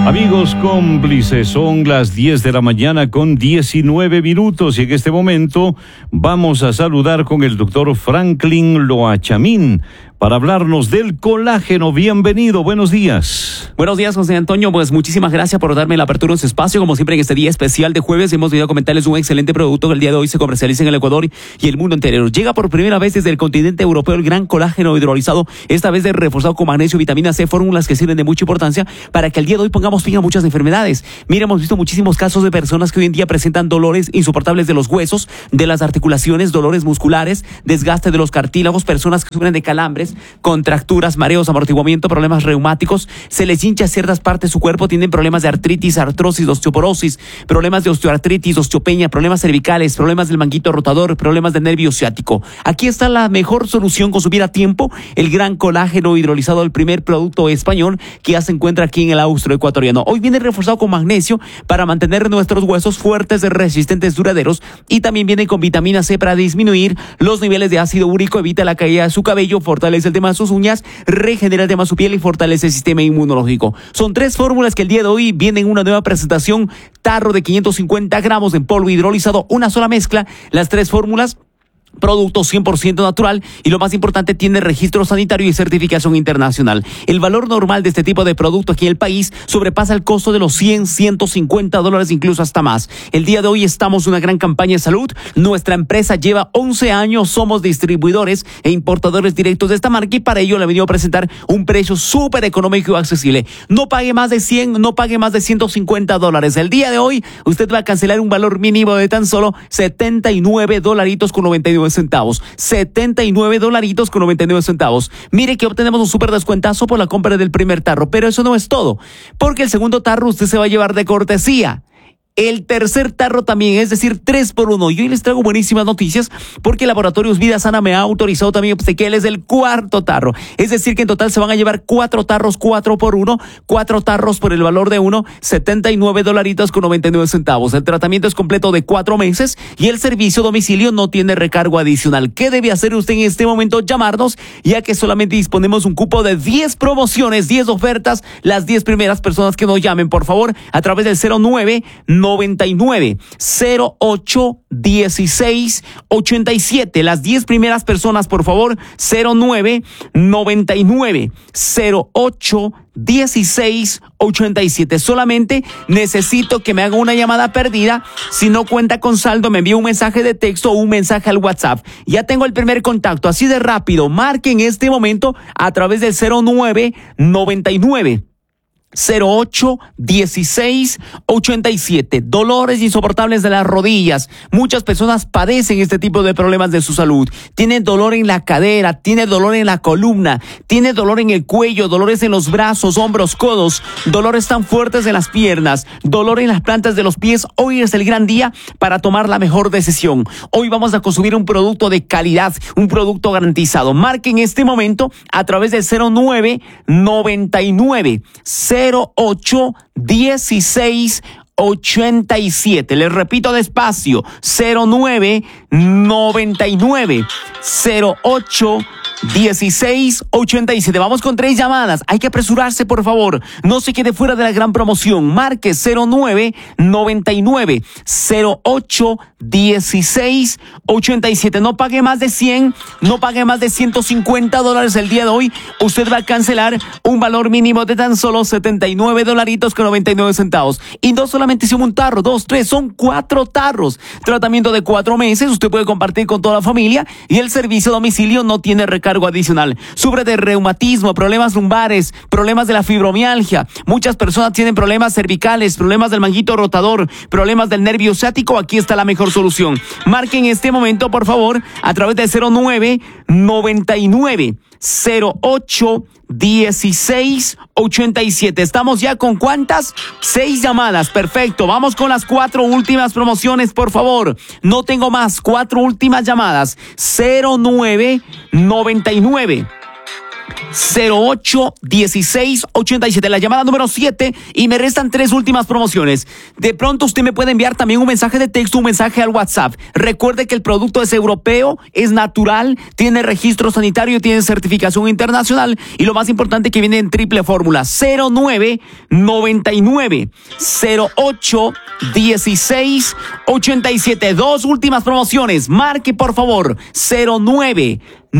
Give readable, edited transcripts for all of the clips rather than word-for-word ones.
Amigos cómplices, son las 10 de la mañana con 19 minutos y en este momento vamos a saludar con el doctor Franklin Loachamín para hablarnos del colágeno. Bienvenido, buenos días. Buenos días, José Antonio. Pues muchísimas gracias por darme la apertura en su espacio. Como siempre, en este día especial de jueves hemos venido a comentarles un excelente producto que el día de hoy se comercializa en el Ecuador y el mundo entero. Llega por primera vez desde el continente europeo el gran colágeno hidrolizado, esta vez reforzado con magnesio, vitamina C, fórmulas que sirven de mucha importancia para que el día de hoy pongamos fin a muchas enfermedades. Mira, hemos visto muchísimos casos de personas que hoy en día presentan dolores insoportables de los huesos, de las articulaciones, dolores musculares, desgaste de los cartílagos, personas que sufren de calambres, contracturas, mareos, amortiguamiento, problemas reumáticos, se les hincha ciertas partes de su cuerpo, tienen problemas de artritis, artrosis, osteoporosis, problemas de osteoartritis, osteopenia, problemas cervicales, problemas del manguito rotador, problemas del nervio ciático. Aquí está la mejor solución, consumir a tiempo el gran colágeno hidrolizado, el primer producto español que ya se encuentra aquí en el austroecuatoriano. Hoy viene reforzado con magnesio para mantener nuestros huesos fuertes, resistentes, duraderos, y también viene con vitamina C para disminuir los niveles de ácido úrico, evita la caída de su cabello, fortalece el tema de sus uñas, regenera el tema de su piel y fortalece el sistema inmunológico. Son 3 fórmulas que el día de hoy vienen en una nueva presentación: tarro de 550 gramos en polvo hidrolizado, una sola mezcla, las 3 fórmulas. Producto 100% natural y lo más importante, tiene registro sanitario y certificación internacional. El valor normal de este tipo de producto aquí en el país sobrepasa el costo de los $100-150, incluso hasta más. El día de hoy estamos en una gran campaña de salud. Nuestra empresa lleva 11 años, somos distribuidores e importadores directos de esta marca y para ello le he venido a presentar un precio súper económico y accesible. No pague más de 100, no pague más de $150. El día de hoy usted va a cancelar un valor mínimo de tan solo $79.99 centavos. $79.99. Mire que obtenemos un súper descuentazo por la compra del primer tarro, pero eso no es todo, porque el segundo tarro usted se va a llevar de cortesía el tercer tarro también, es decir, 3 por 1. Y hoy les traigo buenísimas noticias porque Laboratorios Vida Sana me ha autorizado también obsequiarles el 4º tarro. Es decir, que en total se van a llevar 4 tarros, 4 por 1, 4 tarros por el valor de uno, $79.99. El tratamiento es completo de 4 meses y el servicio a domicilio no tiene recargo adicional. ¿Qué debe hacer usted en este momento? Llamarnos, ya que solamente disponemos un cupo de 10 promociones, 10 ofertas, las 10 primeras personas que nos llamen, por favor, a través del 0999-08-16-87. Las 10 primeras personas, por favor, 0999-08-16-87. Solamente necesito que me haga una llamada perdida. Si no cuenta con saldo, me envía un mensaje de texto o un mensaje al WhatsApp. Ya tengo el primer contacto, así de rápido. Marque en este momento a través del 0999 08-16-87. Dolores insoportables de las rodillas. Muchas personas padecen este tipo de problemas de su salud. Tienen dolor en la cadera, tiene dolor en la columna, tiene dolor en el cuello, dolores en los brazos, hombros, codos, dolores tan fuertes en las piernas, dolor en las plantas de los pies. Hoy es el gran día para tomar la mejor decisión. Hoy vamos a consumir un producto de calidad, un producto garantizado. Marque en este momento a través del 0999 08-16-87. Les repito despacio, 0999-08-16-87. Vamos con 3 llamadas. Hay que apresurarse, por favor. No se quede fuera de la gran promoción. Marque 0999-08-16-87. No pague más de 100, no pague más de $150 el día de hoy. Usted va a cancelar un valor mínimo de tan solo $79.99. Y no solamente son un tarro, 2, 3, son 4 tarros. Tratamiento de 4 meses, usted puede compartir con toda la familia y el servicio a domicilio no tiene recargo adicional. Sufre de reumatismo, problemas lumbares, problemas de la fibromialgia. Muchas personas tienen problemas cervicales, problemas del manguito rotador, problemas del nervio ciático. Aquí está la mejor solución. Marquen en este momento, por favor, a través de 0999 08-16-87. Estamos ya con ¿cuántas? 6 llamadas. Perfecto. Vamos con las 4 últimas promociones, por favor. No tengo más. 4 últimas llamadas. 0999 08 16 87, la llamada número 7, y me restan 3 últimas promociones. De pronto usted me puede enviar también un mensaje de texto, un mensaje al WhatsApp. Recuerde que el producto es europeo, es natural, tiene registro sanitario, tiene certificación internacional, y lo más importante, que viene en triple fórmula. 09 99 08 16 87. 2 últimas promociones. Marque por favor. 09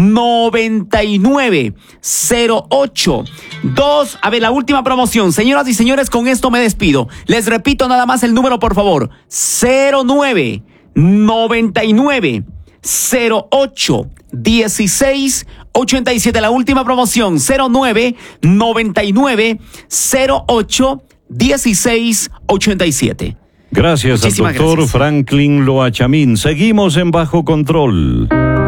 99 08 2. A ver, la última promoción. Señoras y señores, con esto me despido. Les repito nada más el número, por favor. 09 99 08 16 87. La última promoción. 09 99 08 16 87. Gracias al doctor Franklin Loachamín. Seguimos en Bajo Control.